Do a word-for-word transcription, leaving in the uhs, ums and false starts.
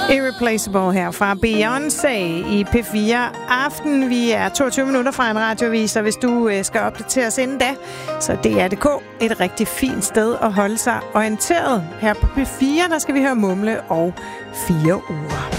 Irreplaceable her fra Beyoncé i P fire Aften. Vi er toogtyve minutter fra en radiovis, og hvis du skal opdatere os inden da, så D R punktum D K et rigtig fint sted at holde sig orienteret. Her på P fire, der skal vi høre Mumle og Fire Uger.